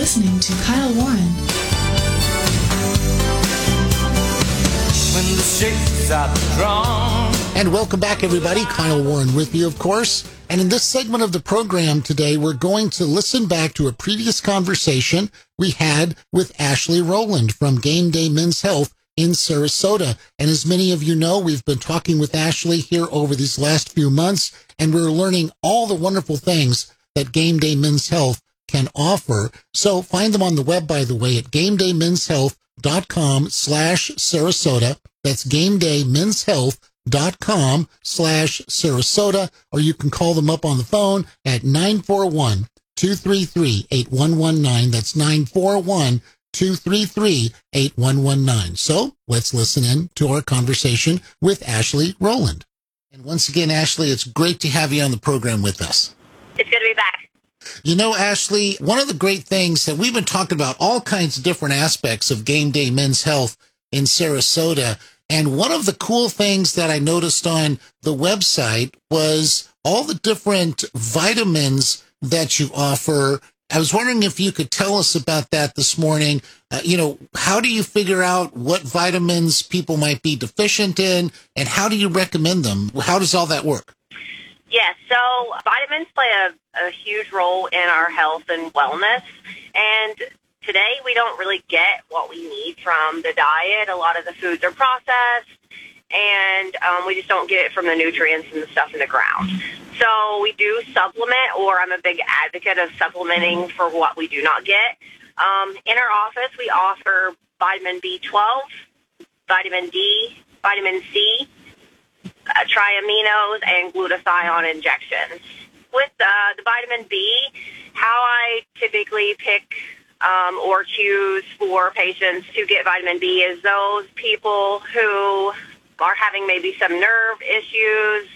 listening to Kyle Warren. When the shakes are drawn. And welcome back, everybody. Kyle Warren with you, of course. And in this segment of the program today, we're going to listen back to a previous conversation we had with Ashley Rowland from Game Day Men's Health in Sarasota. And as many of you know, we've been talking with Ashley here over these last few months, and we're learning all the wonderful things that Game Day Men's Health can offer. So find them on the web, by the way, at GameDayMen'sHealth.com/Sarasota. That's GameDayMen'sHealth.com/Sarasota, or you can call them up on the phone at 941-233-8119. That's 941-233-8119. So let's listen in to our conversation with Ashley Rowland. And once again, Ashley, it's great to have you on the program with us. It's good to be back. You know, Ashley, one of the great things that we've been talking about, all kinds of different aspects of Game Day Men's Health in Sarasota. And one of the cool things that I noticed on the website was all the different vitamins that you offer. I was wondering if you could tell us about that this morning. How do you figure out what vitamins people might be deficient in, and how do you recommend them? How does all that work? Yes, so vitamins play a huge role in our health and wellness, and today we don't really get what we need from the diet. A lot of the foods are processed, and we just don't get it from the nutrients and the stuff in the ground. So we do supplement, or I'm a big advocate of supplementing for what we do not get. In our office, we offer vitamin B12, vitamin D, vitamin C, triaminos, and glutathione injections. With the vitamin B, how I typically pick or choose for patients to get vitamin B is those people who are having maybe some nerve issues,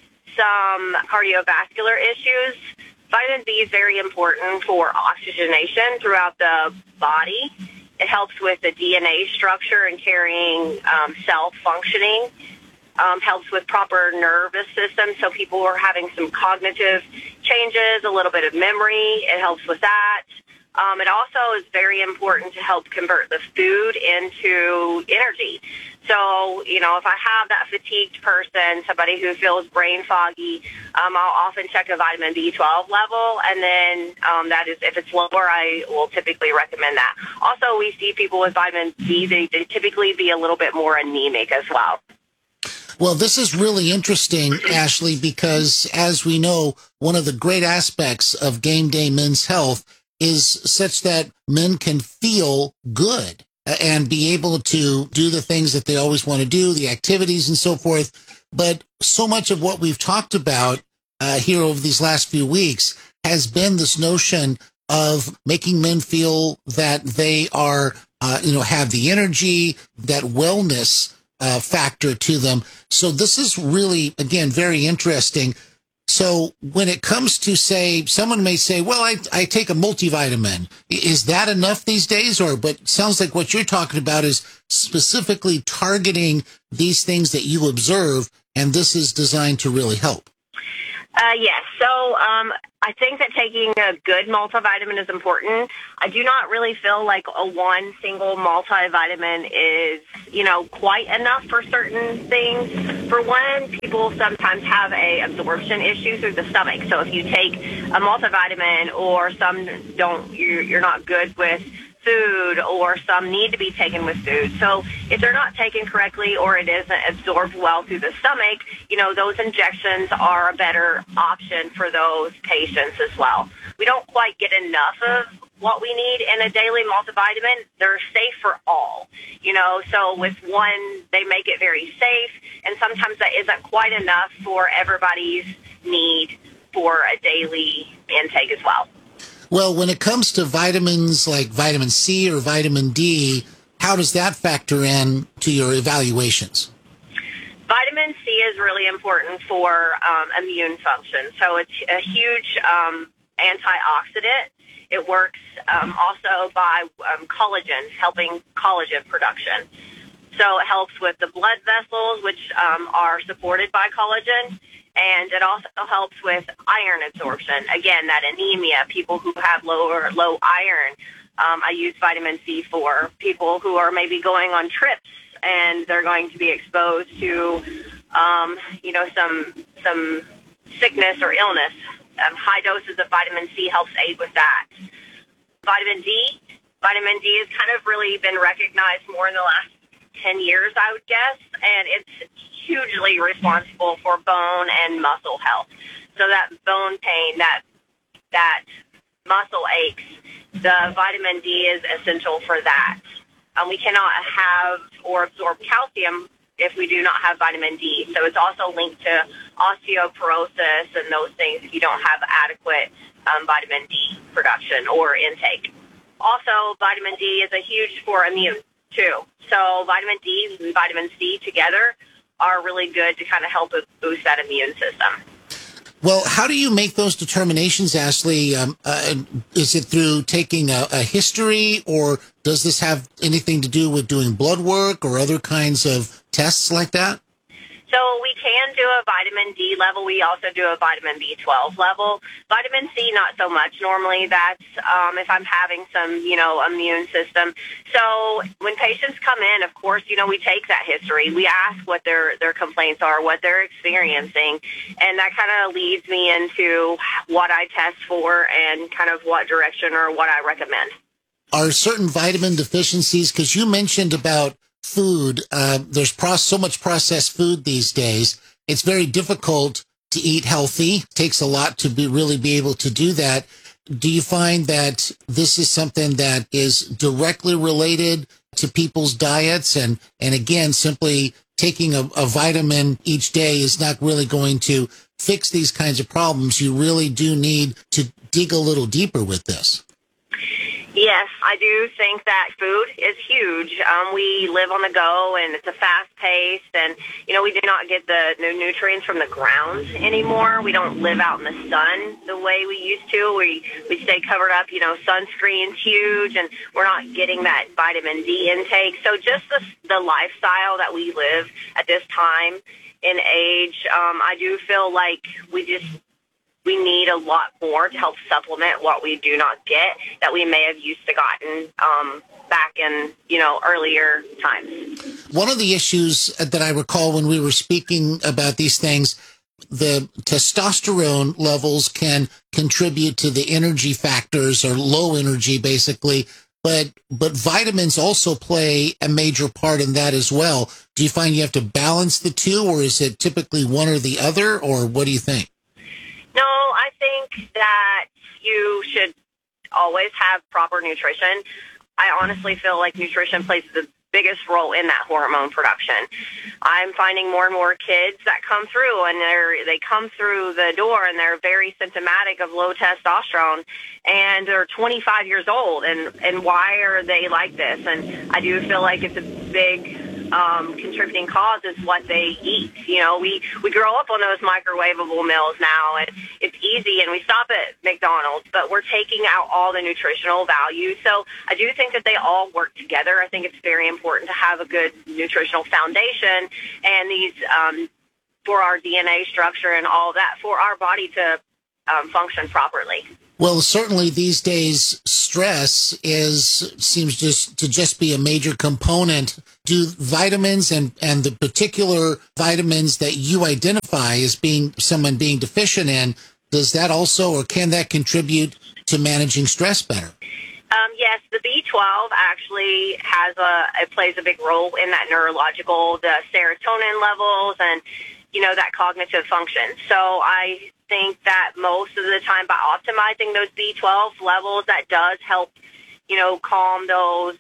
some cardiovascular issues. Vitamin B is very important for oxygenation throughout the body. It helps with the DNA structure and carrying cell functioning. Helps with proper nervous system, so people who are having some cognitive changes, a little bit of memory, it helps with that. It also is very important to help convert the food into energy. So, if I have that fatigued person, somebody who feels brain foggy, I'll often check a vitamin B12 level, and then that is, if it's lower, I will typically recommend that. Also, we see people with vitamin D, they typically be a little bit more anemic as well. Well, this is really interesting, Ashley, because as we know, one of the great aspects of Game Day Men's Health is such that men can feel good and be able to do the things that they always want to do, the activities and so forth. But so much of what we've talked about here over these last few weeks has been this notion of making men feel that they are, have the energy, that wellness factor to them. So this is really, again, very interesting. So when it comes to, say, someone may say, well, I take a multivitamin. Is that enough these days? But it sounds like what you're talking about is specifically targeting these things that you observe, and this is designed to really help. Yes. So I think that taking a good multivitamin is important. I do not really feel like one single multivitamin is, quite enough for certain things. For one, people sometimes have a absorption issue through the stomach. So if you take a multivitamin, or some you're not good with food, or some need to be taken with food. So if they're not taken correctly, or it isn't absorbed well through the stomach, those injections are a better option for those patients as well. We don't quite get enough of what we need in a daily multivitamin. They're safe for all, so with one, they make it very safe, and sometimes that isn't quite enough for everybody's need for a daily intake as well. Well, when it comes to vitamins like vitamin C or vitamin D, how does that factor in to your evaluations? Vitamin C is really important for immune function. So it's a huge antioxidant. It works also by collagen, helping collagen production. So it helps with the blood vessels, which are supported by collagen. And it also helps with iron absorption. Again, that anemia, people who have low iron. I use vitamin C for people who are maybe going on trips and they're going to be exposed to, some sickness or illness. High doses of vitamin C helps aid with that. Vitamin D has kind of really been recognized more in the last 10 years, I would guess, and it's hugely responsible for bone and muscle health. So that bone pain, that muscle aches, the vitamin D is essential for that. We cannot have or absorb calcium if we do not have vitamin D. So it's also linked to osteoporosis and those things if you don't have adequate vitamin D production or intake. Also, vitamin D is a huge for immune, too. So vitamin D and vitamin C together are really good to kind of help boost that immune system. Well, how do you make those determinations, Ashley? Is it through taking a history, or does this have anything to do with doing blood work or other kinds of tests like that? So we can do a vitamin D level. We also do a vitamin B12 level. Vitamin C, not so much. Normally that's if I'm having some, immune system. So when patients come in, of course, we take that history. We ask what their complaints are, what they're experiencing, and that kind of leads me into what I test for and kind of what direction or what I recommend. Are certain vitamin deficiencies, because you mentioned about food, there's so much processed food these days. It's very difficult to eat healthy. It takes a lot to really be able to do that. Do you find that this is something that is directly related to people's diets? And again, simply taking a vitamin each day is not really going to fix these kinds of problems. You really do need to dig a little deeper with this. Yes, I do think that food is huge. We live on the go, and it's a fast pace, and, we do not get the nutrients from the ground anymore. We don't live out in the sun the way we used to. We stay covered up, sunscreen's huge, and we're not getting that vitamin D intake. So just the lifestyle that we live at this time in age, I do feel like we need a lot more to help supplement what we do not get that we may have used to gotten back in, earlier times. One of the issues that I recall when we were speaking about these things, the testosterone levels can contribute to the energy factors, or low energy basically, but vitamins also play a major part in that as well. Do you find you have to balance the two, or is it typically one or the other, or what do you think? No, I think that you should always have proper nutrition. I honestly feel like nutrition plays the biggest role in that hormone production. I'm finding more and more kids that come through, and they come through the door and they're very symptomatic of low testosterone, and they're 25 years old, and why are they like this? And I do feel like it's a big contributing cause is what they eat. We grow up on those microwavable meals now, and it's easy, and we stop at McDonald's, but we're taking out all the nutritional value. So I do think that they all work together. I think it's very important to have a good nutritional foundation, and these for our DNA structure and all that, for our body to function properly. Well, certainly these days, stress seems to just be a major component. Do vitamins and the particular vitamins that you identify as someone being deficient in, does that also, or can that contribute to managing stress better? Yes, the B12 actually it plays a big role in that neurological, the serotonin levels, and that cognitive function. So I think that most of the time, by optimizing those B12 levels, that does help, calm those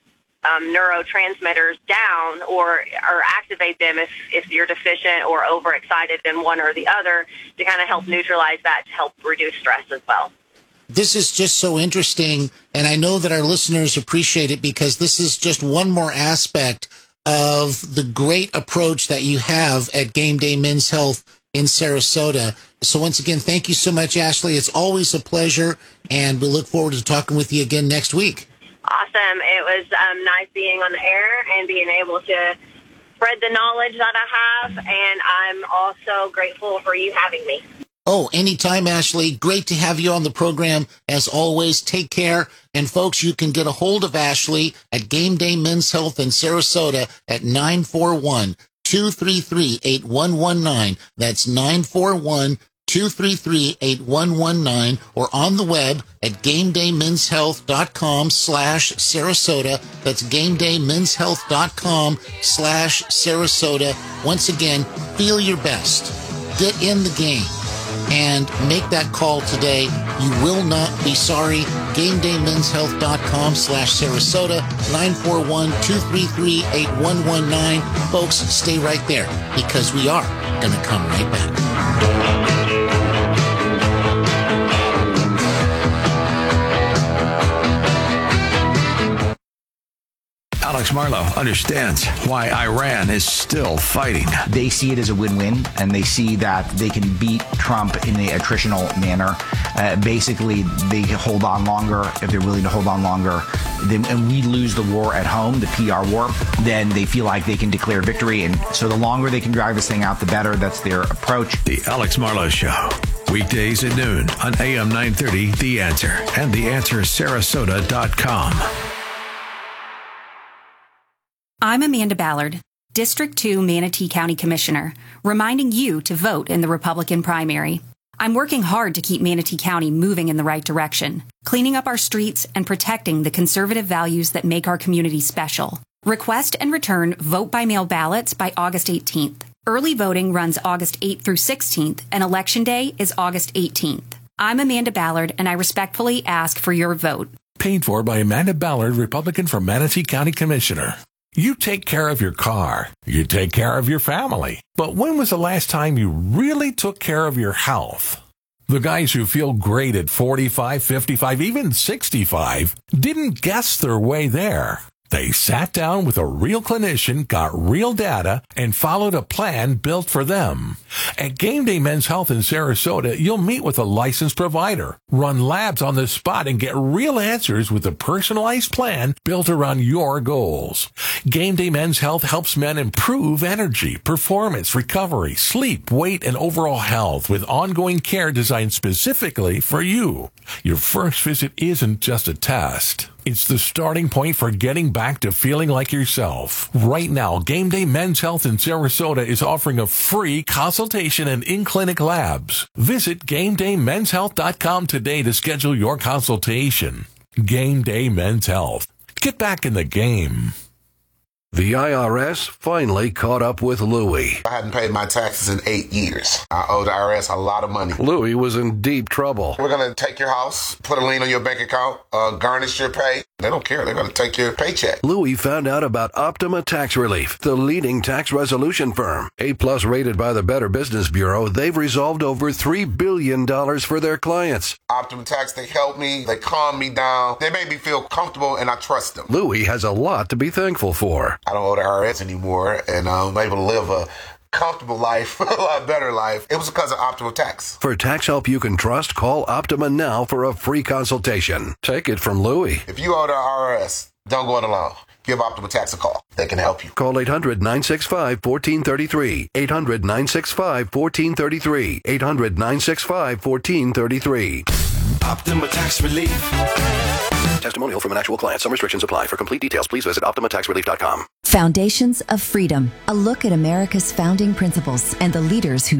neurotransmitters down or activate them if you're deficient or overexcited in one or the other, to kind of help neutralize that, to help reduce stress as well. This is just so interesting, and I know that our listeners appreciate it, because this is just one more aspect of the great approach that you have at Game Day Men's Health in Sarasota. So once again, thank you so much, Ashley. It's always a pleasure, and we look forward to talking with you again next week. Awesome. It was nice being on the air and being able to spread the knowledge that I have, and I'm also grateful for you having me. Oh, anytime, Ashley. Great to have you on the program. As always, take care. And folks, you can get a hold of Ashley at Game Day Men's Health in Sarasota at 941-233-8119. That's 941-233-8119, or on the web at GameDayMen'sHealth.com/Sarasota. That's GameDayMen'sHealth.com/Sarasota. Once again, feel your best. Get in the game and make that call today. You will not be sorry. GameDayMen'sHealth.com/Sarasota, 941-233-8119. Folks, stay right there, because we are going to come right back. Alex Marlow understands why Iran is still fighting. They see it as a win-win, and they see that they can beat Trump in the attritional manner. Basically, they hold on longer if they're willing to hold on longer. And we lose the war at home, the PR war, then they feel like they can declare victory. And so the longer they can drive this thing out, the better. That's their approach. The Alex Marlow Show. Weekdays at noon on AM 930, The Answer, and TheAnswerSarasota.com. I'm Amanda Ballard, District 2 Manatee County Commissioner, reminding you to vote in the Republican primary. I'm working hard to keep Manatee County moving in the right direction, cleaning up our streets and protecting the conservative values that make our community special. Request and return vote-by-mail ballots by August 18th. Early voting runs August 8th through 16th, and Election Day is August 18th. I'm Amanda Ballard, and I respectfully ask for your vote. Paid for by Amanda Ballard, Republican for Manatee County Commissioner. You take care of your car. You take care of your family. But when was the last time you really took care of your health? The guys who feel great at 45, 55, even 65 didn't guess their way there. They sat down with a real clinician, got real data, and followed a plan built for them. At Game Day Men's Health in Sarasota, you'll meet with a licensed provider, run labs on the spot, and get real answers with a personalized plan built around your goals. Game Day Men's Health helps men improve energy, performance, recovery, sleep, weight, and overall health with ongoing care designed specifically for you. Your first visit isn't just a test. It's the starting point for getting back to feeling like yourself. Right now, Game Day Men's Health in Sarasota is offering a free consultation and in-clinic labs. Visit GameDayMen'sHealth.com today to schedule your consultation. Game Day Men's Health. Get back in the game. The IRS finally caught up with Louie. I hadn't paid my taxes in 8 years. I owe the IRS a lot of money. Louie was in deep trouble. We're going to take your house, put a lien on your bank account, garnish your pay. They don't care. They're going to take your paycheck. Louie found out about Optima Tax Relief, the leading tax resolution firm. A-plus rated by the Better Business Bureau, they've resolved over $3 billion for their clients. Optima Tax, they help me. They calm me down. They make me feel comfortable, and I trust them. Louie has a lot to be thankful for. I don't owe the IRS anymore, and I'm able to live a comfortable life, a lot better life. It was because of Optima Tax. For tax help you can trust, call Optima now for a free consultation. Take it from Louie. If you owe the IRS, don't go it alone. Give Optima Tax a call. They can help you. Call 800-965-1433. 800-965-1433. 800-965-1433. Optima Tax Relief. Testimonial from an actual client. Some restrictions apply. For complete details, please visit OptimaTaxRelief.com. Foundations of Freedom. A look at America's founding principles and the leaders who